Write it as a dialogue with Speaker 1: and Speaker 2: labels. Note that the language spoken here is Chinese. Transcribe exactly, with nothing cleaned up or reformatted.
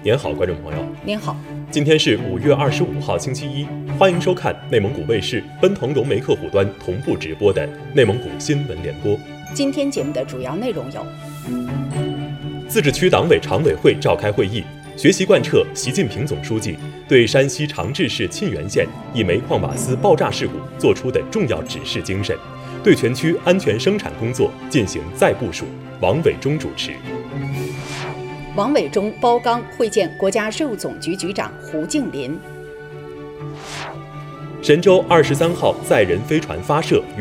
Speaker 1: 您好，观众朋友。
Speaker 2: 您好，
Speaker 1: 今天是五月二十五号，星期一，欢迎收看内蒙古卫视奔腾融媒客户端同步直播的内蒙古新闻联播。
Speaker 2: 今天节目的主要内容有：
Speaker 1: 自治区党委常委会召开会议，学习贯彻习近平总书记对山西长治市沁源县一枚矿瓦斯爆炸事故作出的重要指示精神，对全区安全生产工作进行再部署。王伟忠主持。
Speaker 2: 王伟忠包钢会见国家税务总局局长胡静林。
Speaker 1: 神舟二十三号载人飞船发射